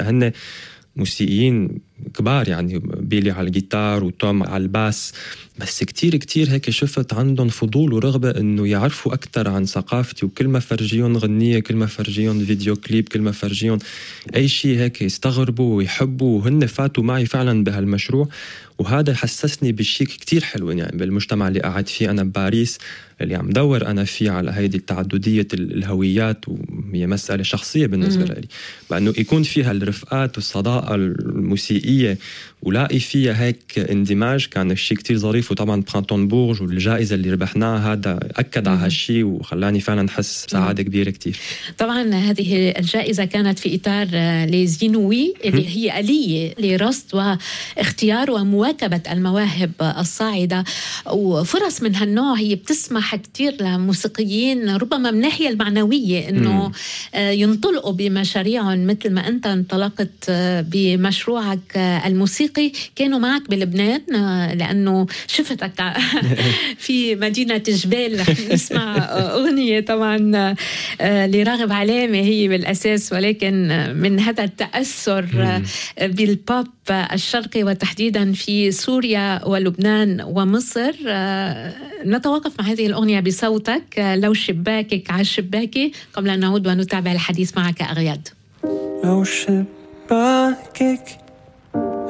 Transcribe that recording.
هلأ هن موسيقيين كبار، يعني بيلي على الجيتار وتوم على الباس، بس كتير كتير هيك شفت عندهم فضول ورغبة إنه يعرفوا أكتر عن ثقافتي، وكل ما فرجيهم غنية، كل ما فرجيهم فيديو كليب، كل ما فرجيهم أي شيء هيك يستغربوا ويحبوا، وهن فاتوا معي فعلا بهالمشروع. وهذا حسسني بالشيء كتير حلو يعني بالمجتمع اللي قاعد فيه أنا بباريس، اللي عم دور أنا فيه على هيدي التعددية الهويات، وهي مسألة شخصية بالنسبة لي، بأنه يكون فيها الرفقات والصداقة الموسيقية ولاقي فيها هيك اندماج، كان الشيء كتير ظريف. وطبعا برانتون بورج والجائزة اللي ربحناها هذا أكد على هالشيء وخلاني فعلا أحس بسعادة كبيرة كتير. طبعا هذه الجائزة كانت في إطار لزينوي اللي هي آلية لرصد واختيار ومواكبة المواهب الصاعدة، وفرص من هالنوع هي بتسمح كتير لموسيقيين ربما من الناحية المعنوية إنه ينطلقوا بمشاريعهم، مثل ما أنت انطلقت بمشروعك الموسيقي. كانوا معك بلبنان لأنه شفتك في مدينة جبال. رح نسمع أغنية طبعا لراغب علامة هي بالأساس، ولكن من هذا التأثر بالبوب الشرقي وتحديدا في سوريا ولبنان ومصر. نتوقف مع هذه الأغنية بصوتك، لو شباكك على شباكي، قبل أن نعود ونتابع الحديث معك أغياد. لو شباكك